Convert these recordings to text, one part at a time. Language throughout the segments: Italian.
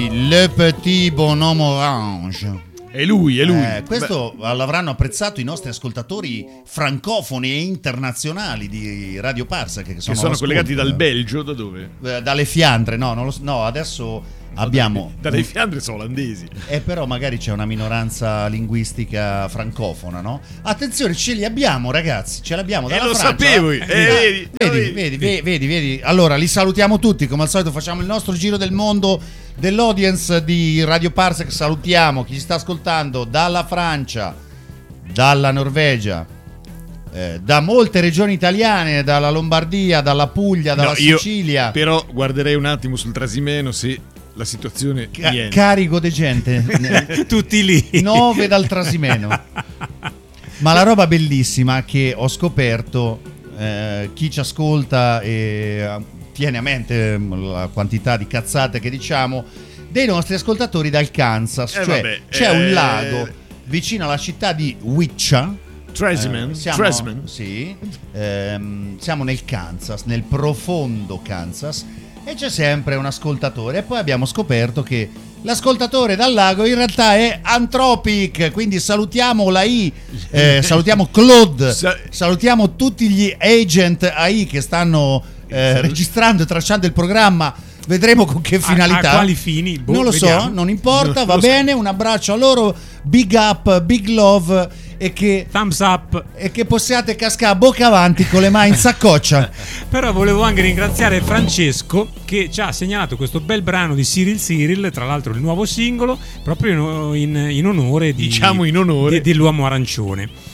sì, Le Petit Bonhomme Orange. È lui. Questo l'avranno apprezzato i nostri ascoltatori francofoni e internazionali di Radio Parsec, che sono collegati dal Belgio, da dove? Dalle Fiandre, no, adesso abbiamo dalle Fiandre sono olandesi. Però magari c'è una minoranza linguistica francofona, no? Attenzione, ce li abbiamo, ragazzi, ce l'abbiamo dalla Francia. Sapevo. Vedi. Allora, li salutiamo tutti, come al solito facciamo il nostro giro del mondo dell'audience di Radio Parsec. Salutiamo chi ci sta ascoltando dalla Francia, dalla Norvegia, da molte regioni italiane, dalla Lombardia, dalla Puglia, dalla Sicilia. Però guarderei un attimo sul Trasimeno se la situazione carico de gente tutti lì, 9 dal Trasimeno. Ma la roba bellissima che ho scoperto, chi ci ascolta e tiene a mente la quantità di cazzate che diciamo, dei nostri ascoltatori dal Kansas, c'è un lago vicino alla città di Wichita. Trasimeno. Sì, siamo nel Kansas, nel profondo Kansas, e c'è sempre un ascoltatore. E poi abbiamo scoperto che l'ascoltatore dal lago in realtà è Anthropic, quindi salutiamo l'AI, salutiamo Claude, salutiamo tutti gli agent AI che stanno registrando e tracciando il programma. Vedremo con che finalità, a quali fini, non lo so, non importa, va bene, un abbraccio a loro, big up, big love, e che thumbs up, e che possiate cascare a bocca avanti con le mani in saccoccia. Però volevo anche ringraziare Francesco che ci ha segnalato questo bel brano di Cyril, tra l'altro il nuovo singolo, proprio in onore dell'uomo arancione.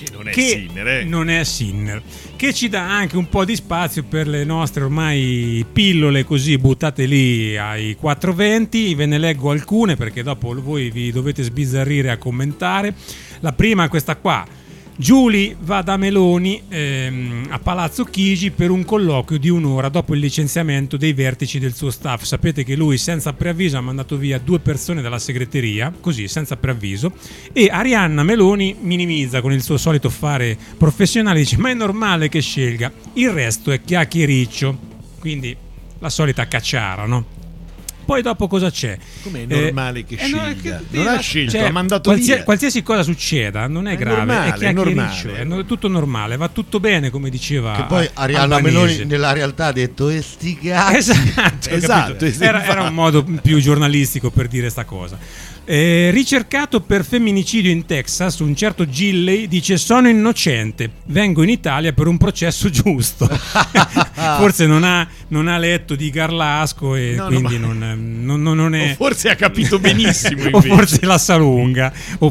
Non è Sinner, che ci dà anche un po' di spazio per le nostre ormai pillole così buttate lì ai 420. Ve ne leggo alcune perché dopo voi vi dovete sbizzarrire a commentare. La prima è questa qua: Giuli va da Meloni a Palazzo Chigi per un colloquio di un'ora dopo il licenziamento dei vertici del suo staff. Sapete che lui senza preavviso ha mandato via 2 persone dalla segreteria, così senza preavviso, e Arianna Meloni minimizza con il suo solito fare professionale, dice ma è normale che scelga, il resto è chiacchiericcio, quindi la solita cacciara, no? Poi dopo cosa c'è? Com'è normale che scelga? Non ha scelto, ha mandato via. Qualsiasi cosa succeda non è grave, normale, è chiacchiericcio, è tutto normale, va tutto bene, come diceva. Che poi Arianna Meloni nella realtà ha detto sti cazzi. Esatto. Era un modo più giornalistico per dire sta cosa. Ricercato per femminicidio in Texas, un certo Gilley dice sono innocente, vengo in Italia per un processo giusto. Forse non ha letto di Garlasco e quindi non è, o forse ha capito benissimo o forse la sa lunga.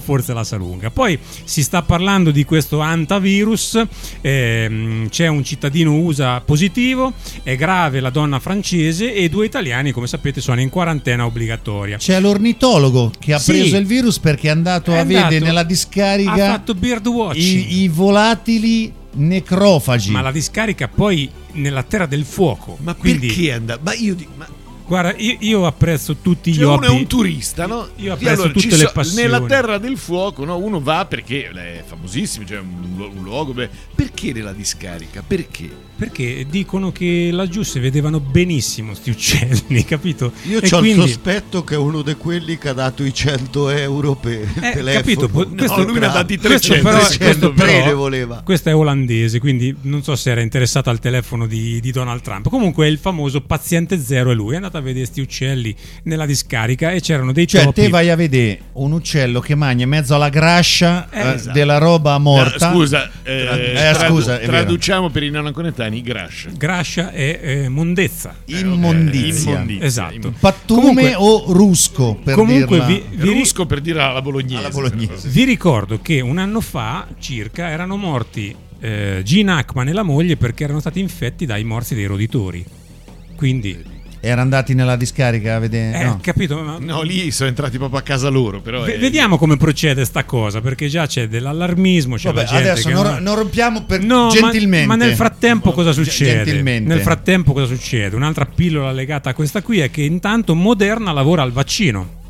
Poi si sta parlando di questo antivirus, c'è un cittadino USA positivo, è grave la donna francese e 2 italiani, come sapete, sono in quarantena obbligatoria. C'è l'ornitologo che ha preso il virus perché è andato a vedere nella discarica, ha fatto birdwatching, i volatili necrofagi. Ma la discarica poi nella Terra del Fuoco. Ma quindi, perché è andato? Guarda, io apprezzo tutti gli hobby. Uno è un turista, no? Io apprezzo tutte le passioni. Nella Terra del Fuoco, no? Uno va perché è famosissimo, c'è un luogo. Perché nella discarica? Perché dicono che laggiù si vedevano benissimo sti uccelli, capito? Io ho il sospetto che è uno di quelli che ha dato i 100 euro per il telefono. Capito? Lui ne ha dati 300. Però questo è olandese, quindi non so se era interessato al telefono di Donald Trump. Comunque il famoso paziente zero è lui. È andato a vedere sti uccelli nella discarica e c'erano dei topi. Cioè te vai a vedere un uccello che mangia in mezzo alla grascia della roba morta. Scusa, traduciamo vero. per i non anconetani. Grascia è mondezza, immondizia. Esatto. Pattume o rusco per rusco per dire alla bolognese. Vi ricordo che un anno fa circa erano morti Gene Hackman e la moglie perché erano stati infetti dai morsi dei roditori. Quindi erano andati nella discarica a vedere. No. Capito? No, lì sono entrati proprio a casa loro. Però vediamo come procede sta cosa, perché già c'è dell'allarmismo. C'è la gente adesso che non rompiamo gentilmente. Ma nel frattempo cosa succede? Gentilmente. Nel frattempo cosa succede? Un'altra pillola legata a questa qui è che intanto Moderna lavora al vaccino.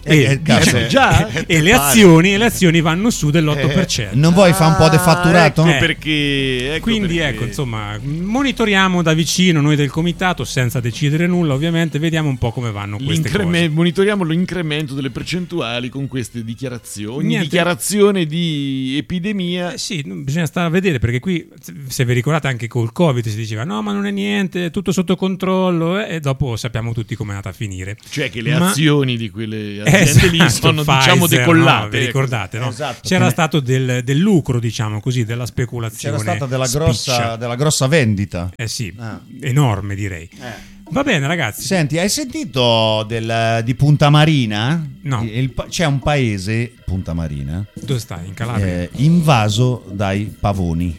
e le azioni vanno su dell'8%. Non vuoi fare un po' di fatturato? Ecco perché. Quindi insomma, monitoriamo da vicino noi del comitato senza decidere nulla, ovviamente, vediamo un po' come vanno queste cose. Monitoriamo l'incremento delle percentuali con queste dichiarazioni. Dichiarazione di epidemia. Sì, bisogna stare a vedere, perché qui, se vi ricordate, anche col Covid si diceva no, ma non è niente, è tutto sotto controllo, e dopo sappiamo tutti come è andata a finire. Cioè che le azioni di quelle aziende lì sono Pfizer, decollate. No, vi ricordate, no? Esatto, c'era stato del lucro, diciamo così, della speculazione. C'era stata della grossa vendita. Enorme, direi. Va bene, ragazzi. Senti, hai sentito di Punta Marina? No. C'è un paese, Punta Marina. Dove stai? In Calabria? Invaso dai pavoni.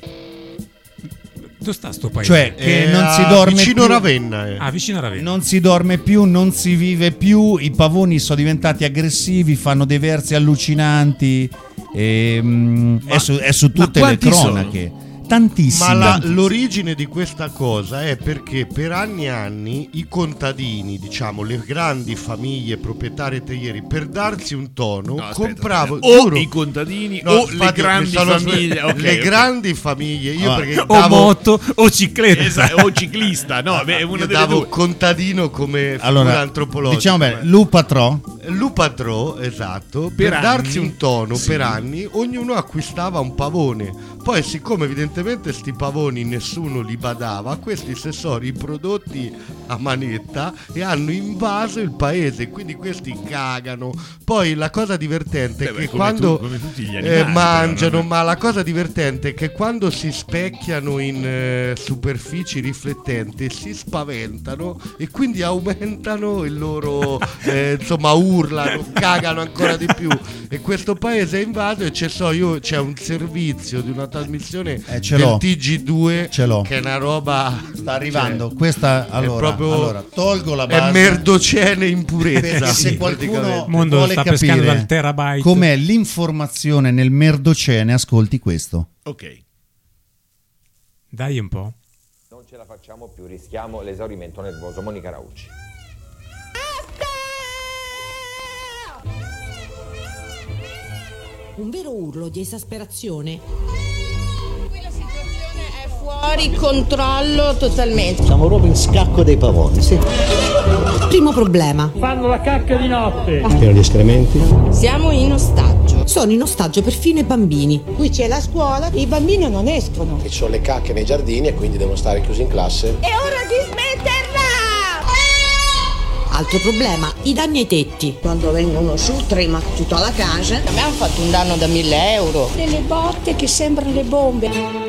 Dove sta sto paese? Cioè che non si dorme vicino più. Ravenna. Vicino a Ravenna. Non si dorme più, non si vive più. I pavoni sono diventati aggressivi, fanno dei versi allucinanti. È su tutte le cronache. Sono? Tantissimi. Ma l'origine di questa cosa è perché per anni e anni i contadini, diciamo le grandi famiglie proprietarie terrieri, per darsi un tono compravano i contadini le grandi famiglie. Le grandi famiglie. Io perché o moto o cicletta. O ciclista. No, io davo contadino come figura antropologica. Diciamo bene, Lupatrò, esatto. Per darsi un tono, per anni ognuno acquistava un pavone. Poi, siccome evidentemente sti pavoni nessuno li badava, questi si sono riprodotti a manetta e hanno invaso il paese, quindi questi cagano. Poi la cosa divertente è che quando come tutti gli animali, mangiano, ma la cosa divertente è che quando si specchiano in superfici riflettenti si spaventano e quindi aumentano il loro urlano, cagano ancora di più. E questo paese è invaso e c'è un servizio di una trasmissione del TG2 che è una roba, sta arrivando, questa allora tolgo la base, è merdocene in purezza. Se qualcuno mondo vuole sta capire pescando dal terabyte com'è l'informazione nel merdocene, ascolti questo. Ok, dai un po'. Non ce la facciamo più, rischiamo l'esaurimento nervoso. Monica Raucci. Un vero urlo di esasperazione. La situazione è fuori controllo totalmente. Siamo proprio in scacco dei pavoni, sì. Primo problema. Fanno la cacca di notte. Pieno di escrementi. Siamo in ostaggio. Sono in ostaggio perfino i bambini. Qui c'è la scuola, i bambini non escono. Ci sono le cacche nei giardini e quindi devono stare chiusi in classe. È ora di smetterla! Altro problema, i danni ai tetti. Quando vengono su trema tutta la casa. Abbiamo fatto un danno da 1.000 euro. Delle botte che sembrano le bombe.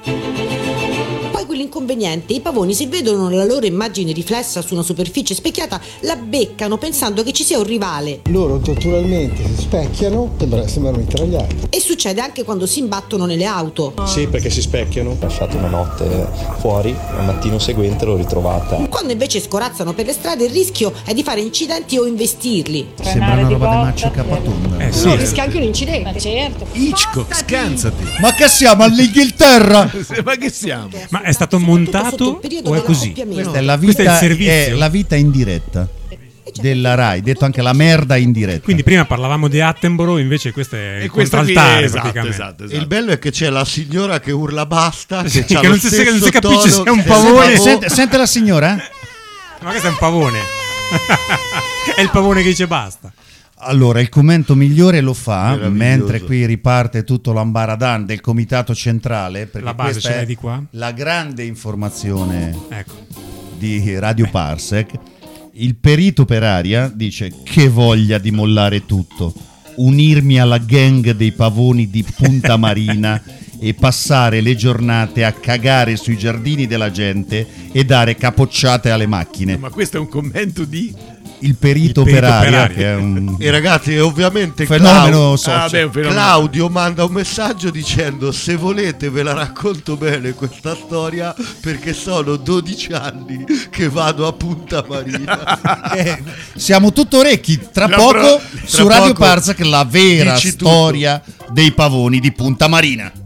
Poi quell'inconveniente, i pavoni, se vedono la loro immagine riflessa su una superficie specchiata, la beccano pensando che ci sia un rivale. Loro naturalmente si specchiano, sembrano mitragliati. E succede anche quando si imbattono nelle auto. Sì, perché si specchiano. Ho lasciato una notte fuori, al mattino seguente l'ho ritrovata. Quando invece scorazzano per le strade, il rischio è di fare incidenti o investirli. Sembra una roba di Maccio Capatonda. Sì. No, rischia anche un incidente. Certo. Hitchcock, scansati. Ma che siamo all'Inghilterra? Ma che siamo? Ma è stato montato o è così? Questa è la vita, questo è il servizio. è la vita in diretta della Rai, detto anche la merda in diretta. Quindi prima parlavamo di Attenborough, invece questo è il contraltare, praticamente. Esatto. Il bello è che c'è la signora che urla basta, che, che non si capisce se è un pavone. Sente la signora? Ma questo è un pavone. È il pavone che dice basta. Allora, il commento migliore lo fa mentre qui riparte tutto l'ambaradan del comitato centrale, perché la base questa ce è di qua. La grande informazione di Radio Parsec. Il perito per aria dice: che voglia di mollare tutto, unirmi alla gang dei pavoni di Punta Marina e passare le giornate a cagare sui giardini della gente e dare capocciate alle macchine. Ma questo è un commento di... Il perito per aria, che è un... E ragazzi, ovviamente fenomeno Claudio manda un messaggio dicendo: se volete ve la racconto bene questa storia, perché sono 12 anni che vado a Punta Marina. Siamo tutto orecchi. Tra poco su Radio Parsec la vera storia dei pavoni di Punta Marina.